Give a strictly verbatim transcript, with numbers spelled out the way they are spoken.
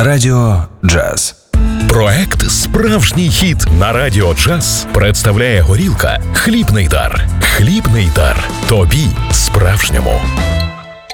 Радіо Джаз. Проект «Справжній хіт» на Радіо Джаз представляє горілка «Хлібний дар». Хлібний дар. Тобі справжньому.